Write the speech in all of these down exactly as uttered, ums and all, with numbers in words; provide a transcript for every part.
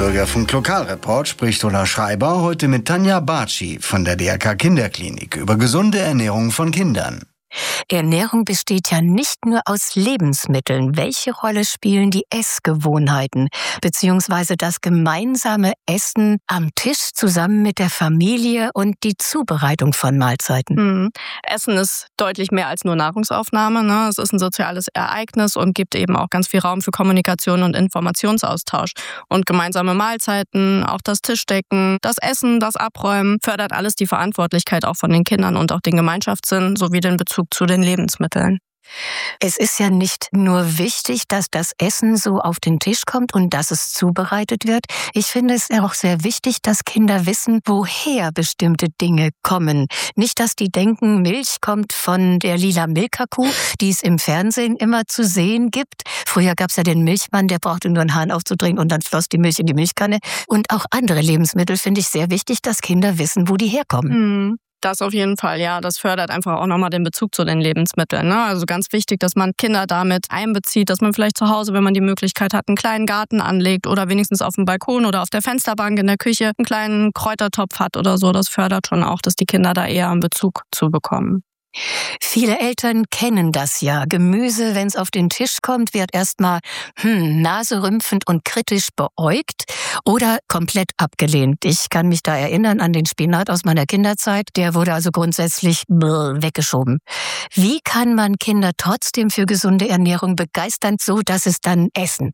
Bürgerfunk Lokalreport spricht Ulla Schreiber heute mit Tanja Baci von der D R K Kinderklinik über gesunde Ernährung von Kindern. Ernährung besteht ja nicht nur aus Lebensmitteln. Welche Rolle spielen die Essgewohnheiten beziehungsweise das gemeinsame Essen am Tisch zusammen mit der Familie und die Zubereitung von Mahlzeiten? Mhm. Essen ist deutlich mehr als nur Nahrungsaufnahme, ne? Es ist ein soziales Ereignis und gibt eben auch ganz viel Raum für Kommunikation und Informationsaustausch. Und gemeinsame Mahlzeiten, auch das Tischdecken, das Essen, das Abräumen, fördert alles die Verantwortlichkeit auch von den Kindern und auch den Gemeinschaftssinn sowie den Bezug zu den Lebensmitteln. Es ist ja nicht nur wichtig, dass das Essen so auf den Tisch kommt und dass es zubereitet wird. Ich finde es auch sehr wichtig, dass Kinder wissen, woher bestimmte Dinge kommen. Nicht, dass die denken, Milch kommt von der lila Milka-Kuh, die es im Fernsehen immer zu sehen gibt. Früher gab es ja den Milchmann, der brauchte nur einen Hahn aufzudrehen und dann floss die Milch in die Milchkanne. Und auch andere Lebensmittel finde ich sehr wichtig, dass Kinder wissen, wo die herkommen. Mhm. Das auf jeden Fall, ja. Das fördert einfach auch nochmal den Bezug zu den Lebensmitteln, ne? Also ganz wichtig, dass man Kinder damit einbezieht, dass man vielleicht zu Hause, wenn man die Möglichkeit hat, einen kleinen Garten anlegt oder wenigstens auf dem Balkon oder auf der Fensterbank in der Küche einen kleinen Kräutertopf hat oder so. Das fördert schon auch, dass die Kinder da eher einen Bezug zu bekommen. Viele Eltern kennen das ja. Gemüse, wenn es auf den Tisch kommt, wird erstmal hm, naserümpfend und kritisch beäugt oder komplett abgelehnt. Ich kann mich da erinnern an den Spinat aus meiner Kinderzeit. Der wurde also grundsätzlich brr, weggeschoben. Wie kann man Kinder trotzdem für gesunde Ernährung begeistern, so dass es dann essen?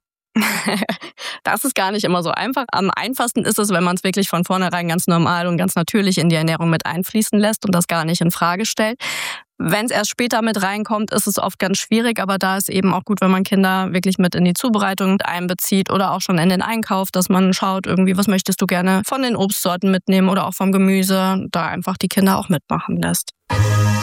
Das ist gar nicht immer so einfach. Am einfachsten ist es, wenn man es wirklich von vornherein ganz normal und ganz natürlich in die Ernährung mit einfließen lässt und das gar nicht in Frage stellt. Wenn es erst später mit reinkommt, ist es oft ganz schwierig, aber da ist eben auch gut, wenn man Kinder wirklich mit in die Zubereitung mit einbezieht oder auch schon in den Einkauf, dass man schaut, irgendwie, was möchtest du gerne von den Obstsorten mitnehmen oder auch vom Gemüse, da einfach die Kinder auch mitmachen lässt.